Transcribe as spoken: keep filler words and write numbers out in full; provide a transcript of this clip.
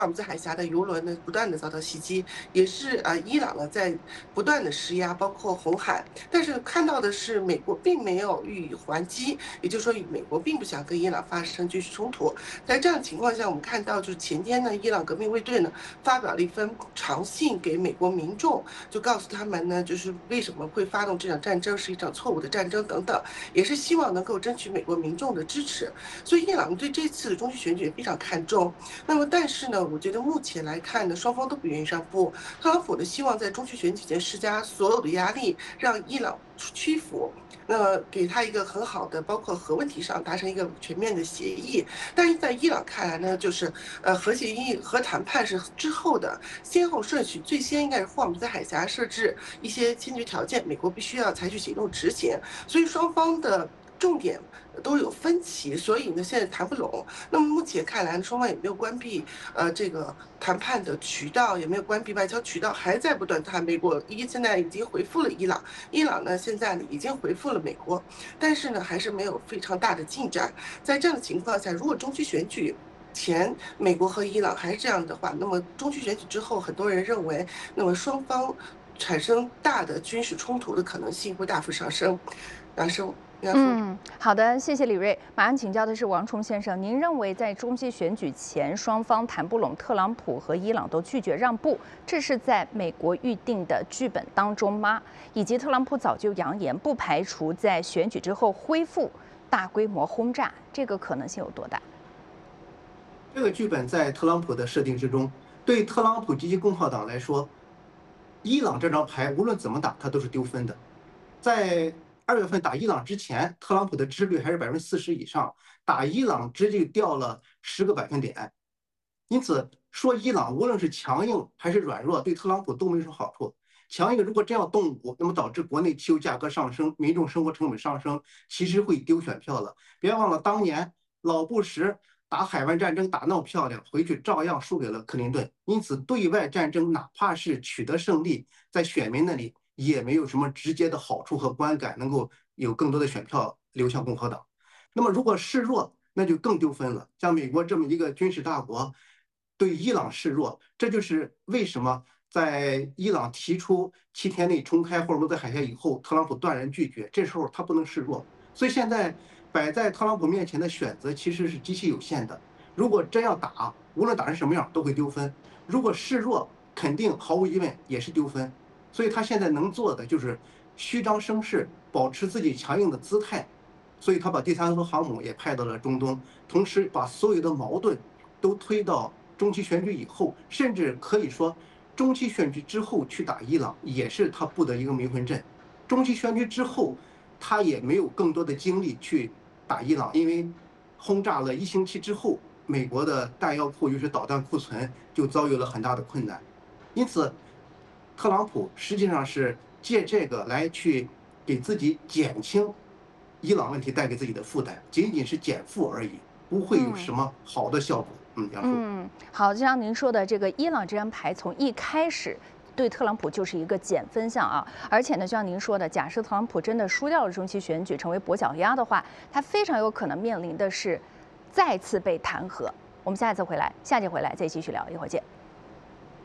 尔木兹海峡的油轮呢不断的遭到袭击，也是呃伊朗呢在不断的施压，包括红海。但是看到的是，美国并没有予以还击，也就是说，美国并不想跟伊朗发生军事冲突。在这样的情况下，我们看到就是前天呢，伊朗革命卫队呢发表了一封长信给美国民众，就告诉他们呢，就是为什么会发动这场战争是一场错误的战争等等，也是希望能够争取美国民众的支持。所以伊朗对这次的中期选举也非常看重。那么，但是呢，我觉得目前来看呢，双方都不愿意让步。特朗普呢，希望在中期选举前施加所有的压力，让伊朗屈服，那么给他一个很好的，包括核问题上达成一个全面的协议。但是在伊朗看来呢，就是呃，核协议、核谈判是之后的先后顺序，最先应该是霍尔木兹海峡设置一些先决条件，美国必须要采取行动执行。所以双方的重点都有分歧，所以呢，现在谈不拢。那么目前看来，双方也没有关闭呃这个谈判的渠道，也没有关闭外交渠道，还在不断谈。美国一现在已经回复了伊朗，伊朗呢现在呢已经回复了美国，但是呢还是没有非常大的进展。在这样的情况下，如果中期选举前美国和伊朗还是这样的话，那么中期选举之后，很多人认为，那么双方产生大的军事冲突的可能性会大幅上升。杨生，杨叔。 嗯，好的，谢谢李瑞。马上请教的是王崇先生，您认为在中期选举前双方谈不拢，特朗普和伊朗都拒绝让步，这是在美国预定的剧本当中吗？以及特朗普早就扬言不排除在选举之后恢复大规模轰炸，这个可能性有多大？ 这个剧本在特朗普的设定之中，对特朗普及其共和党来说，伊朗这张牌无论怎么打，他都是丢分的。在二月份打伊朗之前，特朗普的支持率还是百分之四十以上，打伊朗直接掉了十个百分点。因此，说伊朗无论是强硬还是软弱，对特朗普都没什么好处。强硬如果真要动武，那么导致国内汽油价格上升，民众生活成本上升，其实会丢选票了。别忘了当年老布什打海湾战争打闹漂亮，回去照样输给了克林顿。因此，对外战争哪怕是取得胜利，在选民那里也没有什么直接的好处和观感，能够有更多的选票流向共和党。那么，如果示弱，那就更丢分了。像美国这么一个军事大国，对伊朗示弱，这就是为什么在伊朗提出七天内重开霍尔木兹海峡以后，特朗普断然拒绝。这时候他不能示弱，所以现在摆在特朗普面前的选择其实是极其有限的。如果真要打，无论打成什么样都会丢分；如果示弱，肯定毫无疑问也是丢分。所以他现在能做的就是虚张声势，保持自己强硬的姿态。所以他把第三艘航母也派到了中东，同时把所有的矛盾都推到中期选举以后，甚至可以说，中期选举之后去打伊朗也是他布的一个迷魂阵。中期选举之后，他也没有更多的精力去打伊朗，因为轰炸了一星期之后，美国的弹药库，尤其是导弹库存就遭遇了很大的困难。因此，特朗普实际上是借这个来去给自己减轻伊朗问题带给自己的负担，仅仅是减负而已，不会有什嗯。 么好的效果。嗯，杨叔。 嗯，好，就像您说的，这个伊朗这张牌从一开始对特朗普就是一个减分项啊，而且呢，就像您说的，假设特朗普真的输掉了中期选举，成为跛脚鸭的话，他非常有可能面临的是再次被弹劾。我们下一次回来，下节回来再继续聊，一会儿见。